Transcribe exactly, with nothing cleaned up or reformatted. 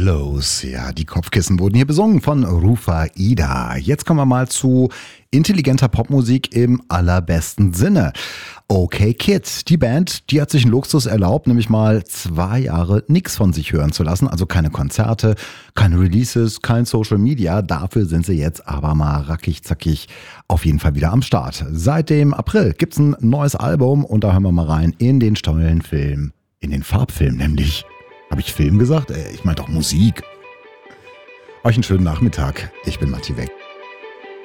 Pillows. Ja, die Kopfkissen wurden hier besungen von Rufa Ida. Jetzt kommen wir mal zu intelligenter Popmusik im allerbesten Sinne. Okay Kid, die Band, die hat sich einen Luxus erlaubt, nämlich mal zwei Jahre nichts von sich hören zu lassen. Also keine Konzerte, keine Releases, kein Social Media. Dafür sind sie jetzt aber mal rackig zackig auf jeden Fall wieder am Start. Seit dem April gibt's ein neues Album und da hören wir mal rein in den tollen Film, in den Farbfilm nämlich. Habe ich Film gesagt? Ich meine doch Musik. Euch einen schönen Nachmittag. Ich bin Matti Weck.